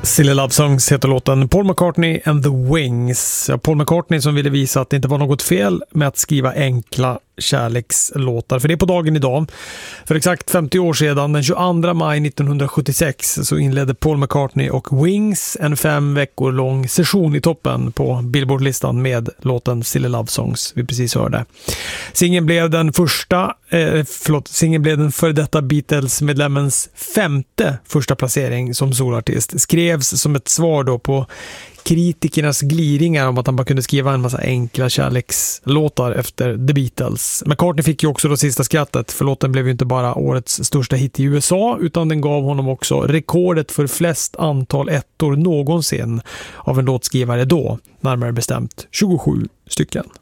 Silly Love Songs heter låten. Paul McCartney and the Wings. Paul McCartney som ville visa att det inte var något fel med att skriva enkla kärlekslåtar. För det är på dagen idag. För exakt 50 år sedan, den 22 maj 1976, så inledde Paul McCartney och Wings en 5 veckor lång session i toppen på Billboard-listan med låten Silly Love Songs vi precis hörde. Singeln blev den före detta Beatles-medlemmens 5:e första placering som solartist. Skrevs som ett svar då på kritikernas gliringar om att han bara kunde skriva en massa enkla kärlekslåtar efter The Beatles. McCartney fick ju också det sista skrattet, för låten blev ju inte bara årets största hit i USA, utan den gav honom också rekordet för flest antal ettor någonsin av en låtskrivare då, närmare bestämt 27 stycken.